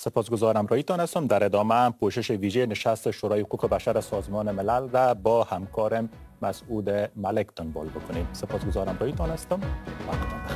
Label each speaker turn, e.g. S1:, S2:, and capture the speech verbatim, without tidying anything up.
S1: سپاسگزارم رایتان هستم. در ادامه پوشش ویژه نشست شورای حقوق بشر سازمان ملل را با همکارم مسعود ملک دنبال بکنیم. سپاسگزارم رایتان هستم. وقتتان بخیر.